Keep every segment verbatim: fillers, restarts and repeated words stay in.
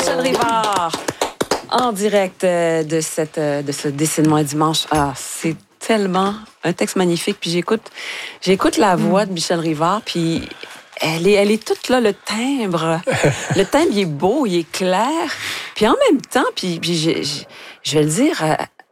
Michel Rivard, en direct de, cette, de ce Dessine-moi dimanche. Ah, c'est tellement un texte magnifique. Puis j'écoute, j'écoute la voix de Michel Rivard, puis elle est, elle est toute là, le timbre. Le timbre, il est beau, il est clair. Puis en même temps, puis, puis je, je, je vais le dire,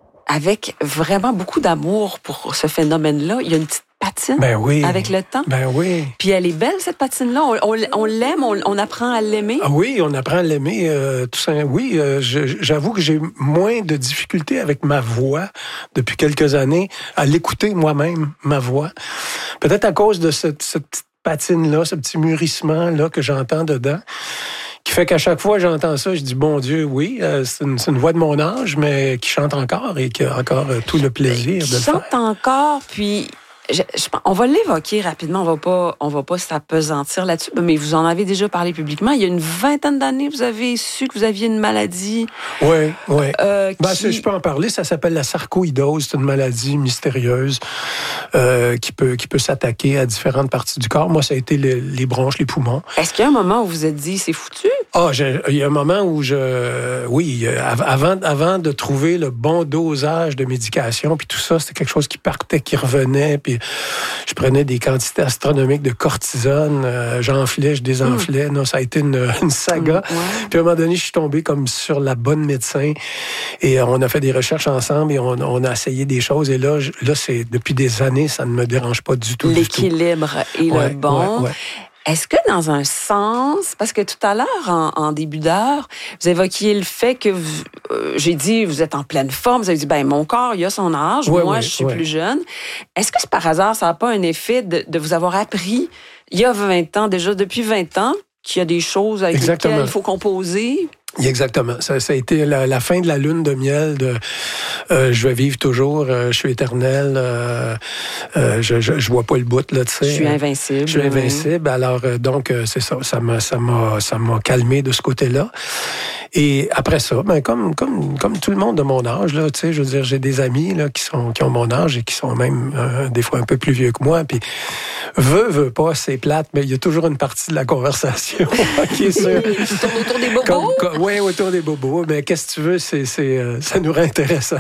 avec vraiment beaucoup d'amour pour ce phénomène-là, il y a une petite patine ben oui. avec le temps. Ben oui. Puis elle est belle, cette patine-là. On, on, on l'aime, on, on apprend à l'aimer. Ah oui, on apprend à l'aimer. Euh, tout ça. Oui, euh, je, j'avoue que j'ai moins de difficultés avec ma voix depuis quelques années, à l'écouter moi-même, ma voix. Peut-être à cause de cette, cette petite patine-là, ce petit mûrissement-là que j'entends dedans, qui fait qu'à chaque fois que j'entends ça, je dis, bon Dieu, oui, euh, c'est, une, c'est une voix de mon âge, mais qui chante encore et qui a encore euh, tout le plaisir qui de le chante faire. encore, puis... Je, je, on va l'évoquer rapidement, on va pas, on va pas s'apesantir là-dessus, mais vous en avez déjà parlé publiquement. Il y a une vingtaine d'années, vous avez su que vous aviez une maladie. Oui, oui. Euh, ben, qui... Je peux en parler. Ça s'appelle la sarcoïdose. C'est une maladie mystérieuse euh, qui peut qui peut s'attaquer à différentes parties du corps. Moi, ça a été le, les bronches, les poumons. Est-ce qu'il y a un moment où vous vous êtes dit c'est foutu? Ah, j'ai, il y a un moment où je, oui, avant avant de trouver le bon dosage de médication, puis tout ça, c'était quelque chose qui partait, qui revenait, puis je prenais des quantités astronomiques de cortisone, euh, j'enflais, je désenflais. Mmh. Non, ça a été une, une saga. Mmh, ouais. Puis à un moment donné, je suis tombé comme sur la bonne médecin et on a fait des recherches ensemble et on, on a essayé des choses. Et là, je, là, c'est depuis des années, ça ne me dérange pas du tout. L'équilibre du tout. est ouais, le bon. Ouais, ouais. Est-ce que dans un sens, parce que tout à l'heure, en, en début d'heure, vous évoquiez le fait que, vous, euh, j'ai dit, vous êtes en pleine forme, vous avez dit, ben mon corps, il a son âge, ouais, moi, ouais, je suis ouais. plus jeune. Est-ce que c'est par hasard, ça n'a pas un effet de, de vous avoir appris, il y a vingt ans, déjà depuis vingt ans, qu'il y a des choses avec Exactement. lesquelles il faut composer? Exactement. Ça, ça a été la, la fin de la lune de miel de euh, je vais vivre toujours, euh, je suis éternel, euh, euh, je, je je vois pas le bout là, tu sais. Je suis invincible. Je suis invincible. Oui. Alors euh, donc euh, c'est ça, ça m'a ça m'a ça m'a calmé de ce côté-là. Et après ça, ben comme comme comme tout le monde de mon âge là, tu sais, je veux dire, j'ai des amis là qui sont qui ont mon âge et qui sont même euh, des fois un peu plus vieux que moi, puis veut veut pas, c'est plate, mais il y a toujours une partie de la conversation qui est sûre. Tu tournes autour des bobos. Comme, comme, oui, autour des bobos, mais qu'est-ce que tu veux, c'est c'est euh, ça nous rend intéressant.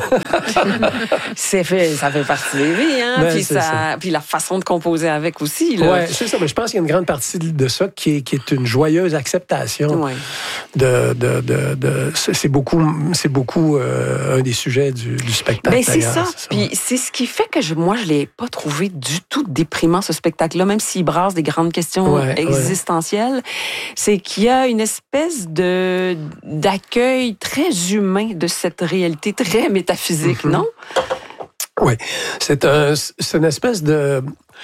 c'est fait, ça fait partie des vies, hein. Ben, puis ça, ça, puis la façon de composer avec aussi là. Ouais, c'est ça. Mais je pense qu'il y a une grande partie de ça qui est qui est une joyeuse acceptation. Ouais. De, de, de, de c'est beaucoup c'est beaucoup euh, un des sujets du, du spectacle. Ben c'est ça. c'est ça. Puis c'est ce qui fait que je, moi je l'ai pas trouvé du tout déprimant ce spectacle-là, même s'il brasse des grandes questions ouais, existentielles. Ouais. C'est qu'il y a une espèce de d'accueil très humain de cette réalité très métaphysique, mm-hmm. non? Oui, c'est un c'est une espèce de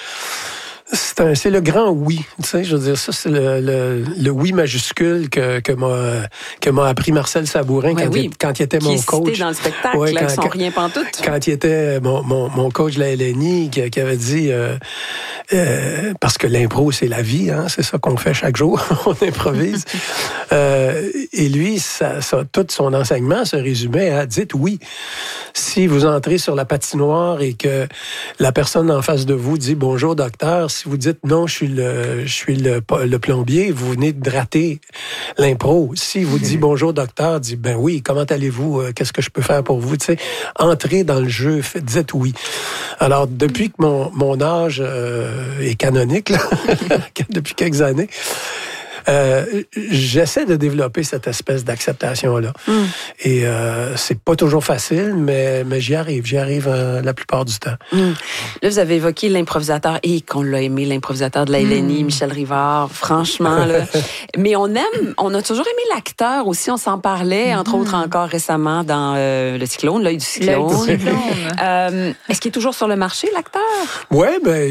C'est, un, c'est le grand oui, tu sais, je veux dire, ça, c'est le, le, le oui majuscule que, que, m'a, que m'a appris Marcel Sabourin quand, oui, il, quand il était mon qui coach. Qui est dans le spectacle, ouais, là, quand, qui sont quand, rien pantoute. Quand il était mon, mon, mon coach de la L N I, qui, qui avait dit, euh, euh, parce que l'impro, c'est la vie, hein, c'est ça qu'on fait chaque jour, on improvise. euh, et lui, ça, ça, tout son enseignement se résumait à, dites oui. Si vous entrez sur la patinoire et que la personne en face de vous dit bonjour docteur, si vous dites non, je suis le, je suis le, le plombier, vous venez de rater l'impro. Si vous dites bonjour docteur, dit ben oui, comment allez-vous, qu'est-ce que je peux faire pour vous, tu sais, entrez dans le jeu, faites, dites oui. Alors depuis que mon, mon âge euh, est canonique, là, depuis quelques années, Euh, j'essaie de développer cette espèce d'acceptation-là. Mm. Et euh, c'est pas toujours facile, mais, mais j'y arrive. J'y arrive euh, la plupart du temps. Mm. Là, vous avez évoqué l'improvisateur, et qu'on l'a aimé, l'improvisateur de la L N I, mm. Michel Rivard, franchement. Là. Mais on aime, on a toujours aimé l'acteur aussi, on s'en parlait, mm. entre autres encore récemment dans euh, Le Cyclone, L'œil du cyclone. L'œil du cyclone. euh, est-ce qu'il est toujours sur le marché, l'acteur? Oui, ben,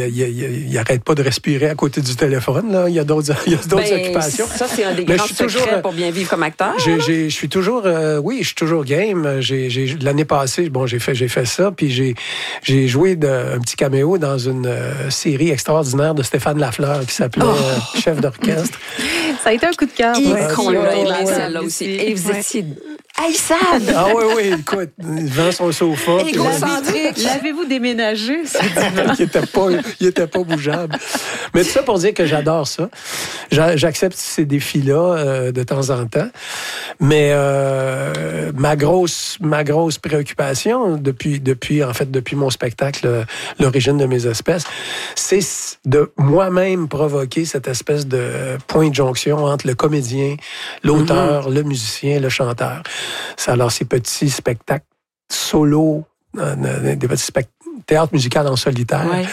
il n'arrête pas de respirer à côté du téléphone. Là. Il y a d'autres, il y a d'autres ben, occupations. Ça, c'est un des grands secrets toujours, pour bien vivre comme acteur. Je suis toujours, euh, oui, je suis toujours game. J'ai, j'ai, l'année passée, bon, j'ai fait, j'ai fait ça, puis j'ai, j'ai joué de, un petit caméo dans une euh, série extraordinaire de Stéphane Lafleur qui s'appelait oh. euh, Chef d'orchestre. Ça a été un coup de cœur. Et ouais. qu'on l'a aimé, celle-là aussi. Et vous ouais. étiez Ah, ils savent! Ah oui, oui, écoute, il vend son sofa. Égocentrique. L'avez-vous déménagé, ce divan? il n'était pas, il était pas bougeable. Mais tout ça pour dire que j'adore ça. J'a- J'accepte ces défis-là euh, de temps en temps. Mais euh, ma grosse, ma grosse préoccupation depuis, depuis, en fait, depuis mon spectacle, euh, L'origine de mes espèces, c'est de moi-même provoquer cette espèce de point de jonction entre le comédien, l'auteur, mm-hmm. le musicien, le chanteur. C'est alors ces petits spectacles solo, euh, des petits spectacles théâtre musical en solitaire. Ouais.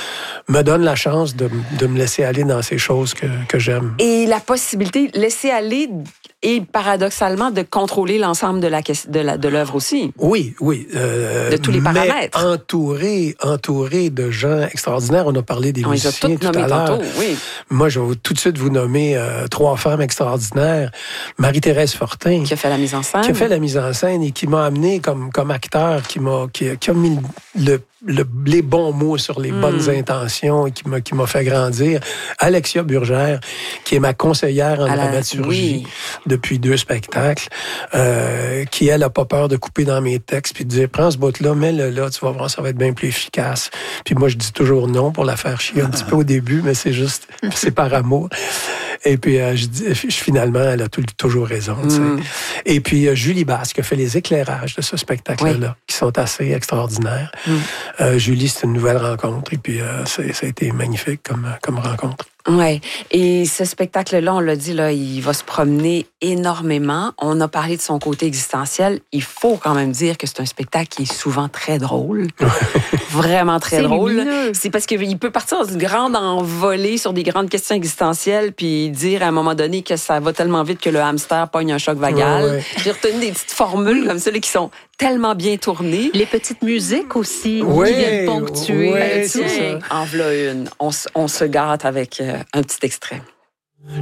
Me donne la chance de, de me laisser aller dans ces choses que, que j'aime. Et la possibilité, laisser aller et paradoxalement de contrôler l'ensemble de la de la, de l'œuvre aussi. Oui, oui. Euh, de tous les paramètres. Mais entouré, entouré de gens extraordinaires. On a parlé des On musiciens les a tout à l'heure. tantôt, oui. Moi, je vais tout de suite vous nommer euh, trois femmes extraordinaires. Marie-Thérèse Fortin. Qui a fait la mise en scène. Qui a fait la mise en scène et qui m'a amené comme, comme acteur, qui m'a qui, qui a mis le Le, les bons mots sur les mm. bonnes intentions et qui m'a, qui m'a fait grandir. Alexia Burgère, qui est ma conseillère en la, dramaturgie oui. depuis deux spectacles, euh, qui, elle, n'a pas peur de couper dans mes textes puis de dire, prends ce bout-là, mets-le là, tu vas voir, ça va être bien plus efficace. Puis moi, je dis toujours non pour la faire chier un petit peu au début, mais c'est juste, c'est par amour. Et puis, euh, je dis, finalement, elle a tout, toujours raison. Mm. Et puis, euh, Julie Basse, qui a fait les éclairages de ce spectacle-là, oui. qui sont assez extraordinaires. Mm. Euh, Julie, c'est une nouvelle rencontre. Et puis, euh, ça a été magnifique comme, comme rencontre. Oui. Et ce spectacle-là, on l'a dit, là, il va se promener énormément. On a parlé de son côté existentiel. Il faut quand même dire que c'est un spectacle qui est souvent très drôle. Vraiment très c'est drôle. Lumineux. C'est parce qu'il peut partir dans une grande envolée sur des grandes questions existentielles puis dire à un moment donné que ça va tellement vite que le hamster pogne un choc vagal. Ouais, ouais. J'ai retenu des petites formules comme ça là, qui sont tellement bien tournées. Les petites musiques aussi oui, qui viennent ponctuer. Oui, tiens, en voilà une. On, on se gâte avec euh, un petit extrait.